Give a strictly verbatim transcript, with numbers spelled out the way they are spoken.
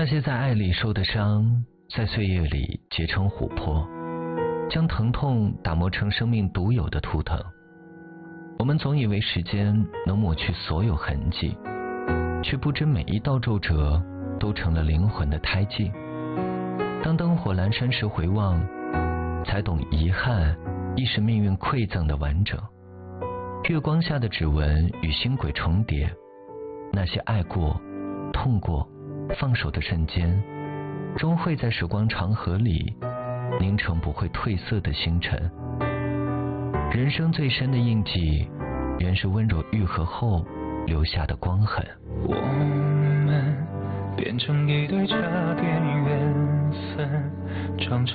那些在爱里受的伤，在岁月里结成琥珀，将疼痛打磨成生命独有的图腾。我们总以为时间能抹去所有痕迹，却不知每一道皱褶都成了灵魂的胎记。当灯火阑珊时回望，才懂遗憾亦是命运馈赠的完整。月光下的指纹与星轨重叠，那些爱过、痛过、放手的瞬间，终会在时光长河里凝成不会褪色的星辰。人生最深的印记，原是温柔愈合后留下的光痕。 我们变成一对差点缘分，常常